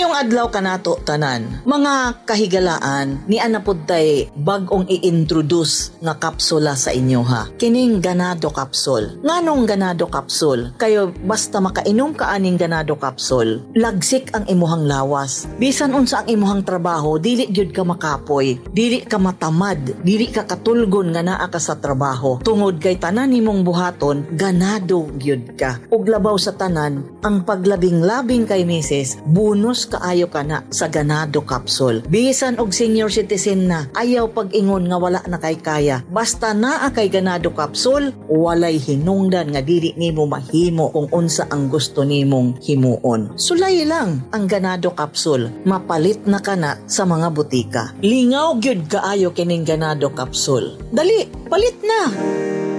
Mayong adlaw kanato tanan, mga kahigalaan ni anapod tay bag-ong i-introduce nga kapsula sa inyo ha. Kining ganado capsule. Nganong ganado capsule? Kayo basta makainom ka aning ganado capsule, lagsik ang imuhang lawas. Bisan unsa ang imuhang trabaho, dili gyud ka makapoy, dili ka matamad, dili ka katulgon nga naa ka sa trabaho. Tungod kay tanan nimong buhaton, ganado gyud ka. Ug labaw sa tanan, ang paglabing-labing kay misis, bonus kaayo ka na sa ganado capsule. Bisan og senior citizen na, ayaw pag-ingon nga wala na kay kaya. Basta naa kay ganado capsule, walay hinungdan nga dili nimo mahimo kung unsa ang gusto nimong himuon. Sulay lang ang ganado capsule, mapalit na kana sa mga butika. Lingaw gyud kaayo kining ganado capsule. Dali, palit na.